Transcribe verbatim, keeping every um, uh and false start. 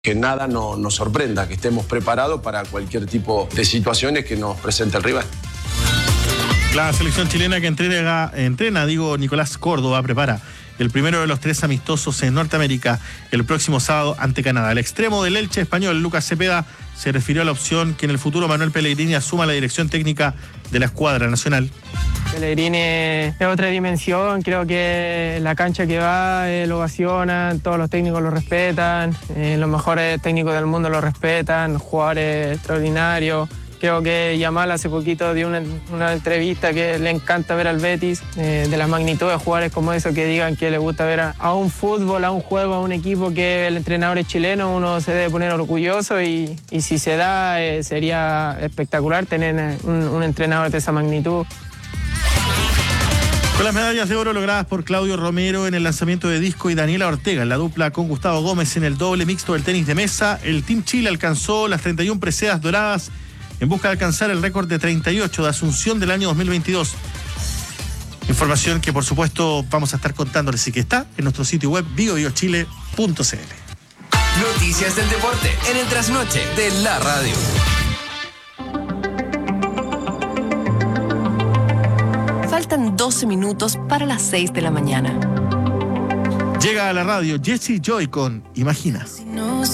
Que nada no, nos sorprenda, que estemos preparados para cualquier tipo de situaciones que nos presente el rival. La selección chilena que entrena, entrena, digo, Nicolás Córdoba, prepara el primero de los tres amistosos en Norteamérica el próximo sábado ante Canadá. El extremo del Elche español, Lucas Cepeda, se refirió a la opción que en el futuro Manuel Pellegrini asuma la dirección técnica de la escuadra nacional. Pellegrini es otra dimensión, creo que la cancha que va eh, lo ovacionan, todos los técnicos lo respetan, eh, los mejores técnicos del mundo lo respetan, jugadores extraordinarios. Creo que Yamal hace poquito dio una, una entrevista que le encanta ver al Betis, eh, de la magnitud de jugadores como eso, que digan que le gusta ver a, a un fútbol, a un juego, a un equipo que el entrenador es chileno, uno se debe poner orgulloso y, y si se da eh, sería espectacular tener un, un entrenador de esa magnitud. Con las medallas de oro logradas por Claudio Romero en el lanzamiento de disco y Daniela Ortega en la dupla con Gustavo Gómez en el doble mixto del tenis de mesa, el Team Chile alcanzó las treinta y una preseas doradas en busca de alcanzar el récord de treinta y ocho de Asunción del año dos mil veintidós. Información que por supuesto vamos a estar contándoles y que está en nuestro sitio web bio bio chile punto c l. Noticias del deporte en el trasnoche de la radio. Faltan doce minutos para las seis de la mañana. Llega a la radio Jessie Joy con Imagina.